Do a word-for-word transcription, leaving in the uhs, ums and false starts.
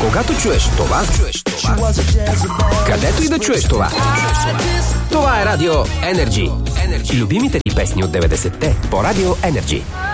Когато чуеш това, чуеш това. Където и да чуеш това. Това е Радио Energy. Любимите ни песни от деветдесетте по Радио Energy.